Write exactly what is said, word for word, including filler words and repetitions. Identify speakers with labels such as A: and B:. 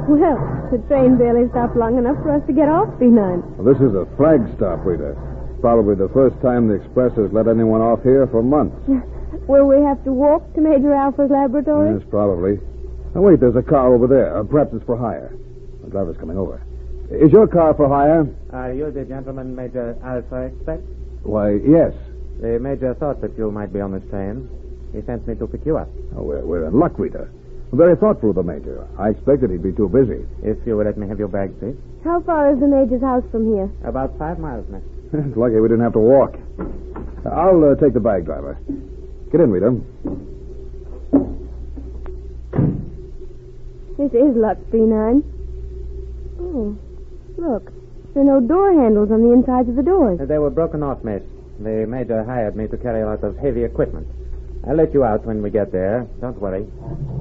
A: Well, the train barely stopped long enough for us to get off, B nine.
B: Well, this is a flag stop, Rita. Probably the first time the Express has let anyone off here for months.
A: Will we have to walk to Major Alpha's laboratory?
B: Yes, probably. Oh, wait, there's a car over there. Uh, perhaps it's for hire. The driver's coming over. Is your car for hire?
C: Are you the gentleman Major Alpha expects?
B: Why, yes.
C: The Major thought that you might be on this train. He sent me to pick you up.
B: Oh, we're, we're in luck, Rita. Very thoughtful of the Major. I expected he'd be too busy.
C: If you will let me have your bag, please.
A: How far is the Major's house from here?
C: About five miles, miss.
B: It's lucky we didn't have to walk. I'll uh, take the bag, driver. Get in, Rita.
A: This is luck, B nine. Oh, look. There are no door handles on the insides of the doors.
C: They were broken off, miss. The Major hired me to carry a lot of heavy equipment. I'll let you out when we get there. Don't worry.